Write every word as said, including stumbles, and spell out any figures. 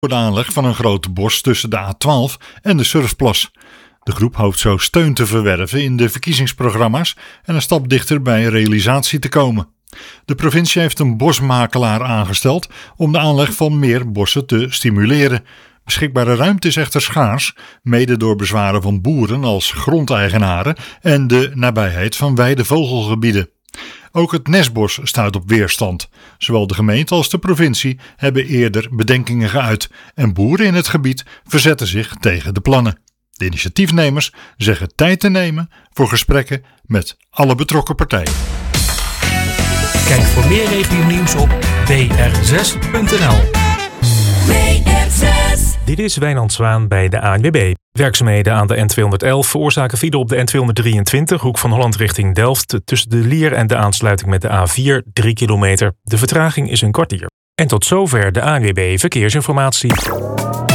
voor de aanleg van een grote bos tussen de A twaalf en de Surfplas. De groep hoopt zo steun te verwerven in de verkiezingsprogramma's en een stap dichter bij realisatie te komen. De provincie heeft een bosmakelaar aangesteld om de aanleg van meer bossen te stimuleren. Beschikbare ruimte is echter schaars, mede door bezwaren van boeren als grondeigenaren en de nabijheid van weidevogelgebieden. Ook het Nesbos stuit op weerstand. Zowel de gemeente als de provincie hebben eerder bedenkingen geuit en boeren in het gebied verzetten zich tegen de plannen. De initiatiefnemers zeggen tijd te nemen voor gesprekken met alle betrokken partijen. Kijk voor meer regio-nieuws op b r zes punt n l. B R zes. Dit is Wijnand Zwaan bij de A N W B. Werkzaamheden aan de N tweehonderdelf veroorzaken file op de N tweehonderddrieëntwintig, hoek van Holland richting Delft, tussen de Lier en de aansluiting met de A vier, drie kilometer. De vertraging is een kwartier. En tot zover de A N W B Verkeersinformatie.